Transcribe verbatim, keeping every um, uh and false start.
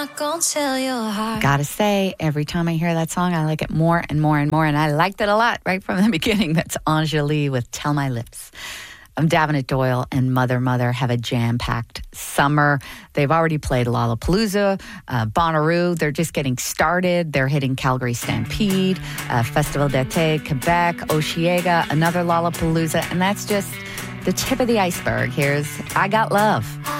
Gotta say, every time I hear that song, I like it more and more and more, and I liked it a lot right from the beginning. That's Anjali with Tell My Lips. I'm Davenant Doyle, and Mother Mother have a jam-packed summer. They've already played Lollapalooza, uh, Bonnaroo. They're just getting started. They're hitting Calgary Stampede, uh, Festival d'été, Quebec, Osheaga, another Lollapalooza, and that's just the tip of the iceberg. Here's I Got Love.